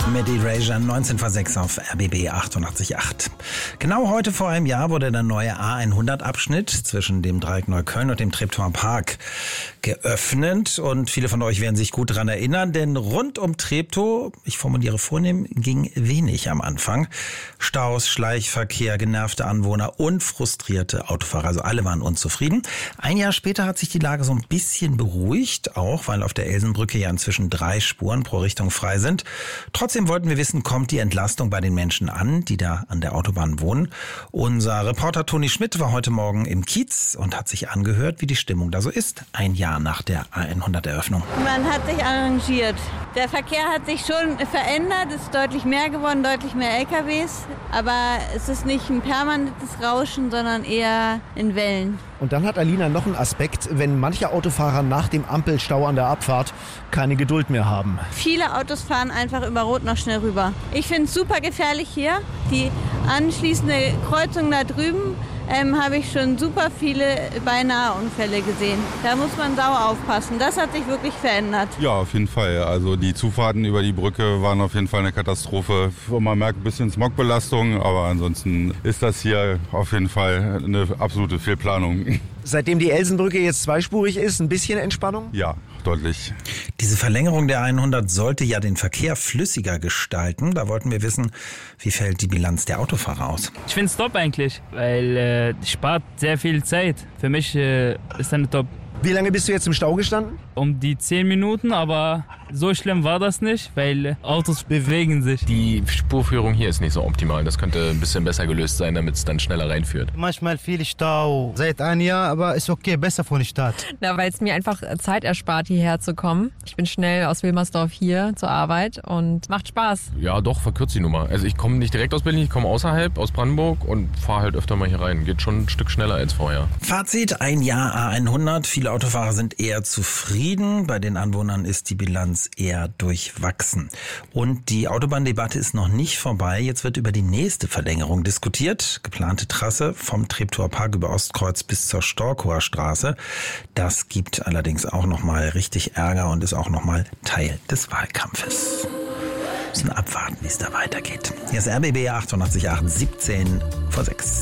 Mit Erasure 19 vor 6 auf RBB 88.8. Genau heute vor einem Jahr wurde der neue A100-Abschnitt zwischen dem Dreieck Neukölln und dem Treptower Park geöffnet. Und viele von euch werden sich gut daran erinnern, denn rund um Treptow, ich formuliere vornehm, ging wenig am Anfang. Staus, Schleichverkehr, genervte Anwohner und frustrierte Autofahrer. Also alle waren unzufrieden. Ein Jahr später hat sich die Lage so ein bisschen beruhigt, auch weil auf der Elsenbrücke ja inzwischen 3 Spuren pro Richtung frei sind. Trotzdem wollten wir wissen, kommt die Entlastung bei den Menschen an, die da an der Autobahn wohnen? Unser Reporter Toni Schmidt war heute Morgen im Kiez und hat sich angehört, wie die Stimmung da so ist, ein Jahr nach der A100-Eröffnung. Man hat sich arrangiert. Der Verkehr hat sich schon verändert, es ist deutlich mehr geworden, deutlich mehr LKWs. Aber es ist nicht ein permanentes Rauschen, sondern eher in Wellen. Und dann hat Alina noch einen Aspekt, wenn manche Autofahrer nach dem Ampelstau an der Abfahrt keine Geduld mehr haben. Viele Autos fahren einfach über Rot noch schnell rüber. Ich finde es super gefährlich hier. Die anschließende Kreuzung da drüben habe ich schon super viele beinahe Unfälle gesehen. Da muss man sauer aufpassen. Das hat sich wirklich verändert. Ja, auf jeden Fall. Also die Zufahrten über die Brücke waren auf jeden Fall eine Katastrophe. Man merkt ein bisschen Smogbelastung, aber ansonsten ist das hier auf jeden Fall eine absolute Fehlplanung. Seitdem die Elsenbrücke jetzt zweispurig ist, ein bisschen Entspannung? Ja, deutlich. Diese Verlängerung der 100 sollte ja den Verkehr flüssiger gestalten. Da wollten wir wissen, wie fällt die Bilanz der Autofahrer aus? Ich finde es top eigentlich, weil spart sehr viel Zeit. Für mich ist eine top. Wie lange bist du jetzt im Stau gestanden? Um die 10 Minuten, aber so schlimm war das nicht, weil Autos bewegen sich. Die Spurführung hier ist nicht so optimal. Das könnte ein bisschen besser gelöst sein, damit es dann schneller reinführt. Manchmal viel Stau. Seit einem Jahr, aber ist okay, besser von der Stadt. Ja, weil es mir einfach Zeit erspart, hierher zu kommen. Ich bin schnell aus Wilmersdorf hier zur Arbeit und macht Spaß. Ja, doch, verkürzt die Nummer. Also ich komme nicht direkt aus Berlin, ich komme außerhalb, aus Brandenburg und fahre halt öfter mal hier rein. Geht schon ein Stück schneller als vorher. Fazit, ein Jahr A100. Viele Autofahrer sind eher zufrieden. Bei den Anwohnern ist die Bilanz eher durchwachsen. Und die Autobahndebatte ist noch nicht vorbei. Jetzt wird über die nächste Verlängerung diskutiert. Geplante Trasse vom Treptower Park über Ostkreuz bis zur Storkower Straße. Das gibt allerdings auch nochmal richtig Ärger und ist auch nochmal Teil des Wahlkampfes. Wir müssen abwarten, wie es da weitergeht. Hier ist RBB 88.8, 17 vor 6.